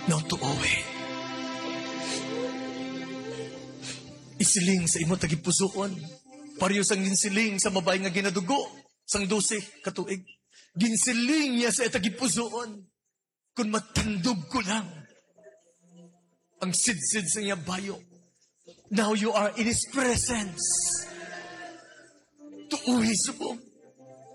no tuoy. Isiling sa imo tagipusoon. Pareho sang ginsiling sa mabay nga ginadugo sang 12 katuig. Ginsiling niya sa tagipusoon. Kung matandog ko lang ang sidsid sa niya bayo. Now you are in His presence. Tuuhi subong.